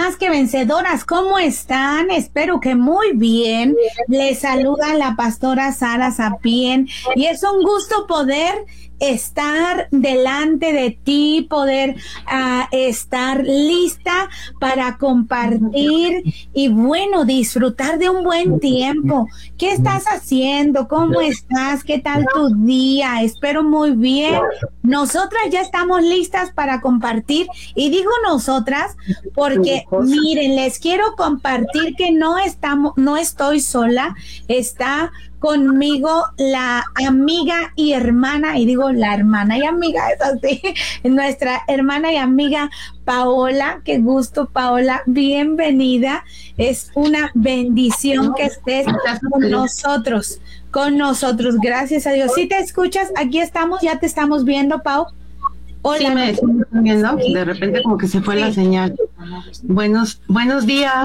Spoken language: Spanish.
más que vencedoras. ¿Cómo están? Espero que muy bien. Les saluda la pastora Sara Sapien y es un gusto poder estar delante de ti, poder estar lista para compartir y bueno, disfrutar de un buen tiempo. ¿Qué estás haciendo? ¿Cómo estás? ¿Qué tal tu día? Espero muy bien. Nosotras ya estamos listas para compartir y digo nosotras porque miren, les quiero compartir que no estoy sola, está conmigo la amiga y hermana, y digo la hermana y amiga, es así, nuestra hermana y amiga Paola. Qué gusto, Paola, bienvenida. Es una bendición que estés con nosotros, gracias a Dios. Si te escuchas, aquí estamos, ya te estamos viendo, Pau. Hola. Sí, me están viendo, de repente como que se fue la señal. Buenos días.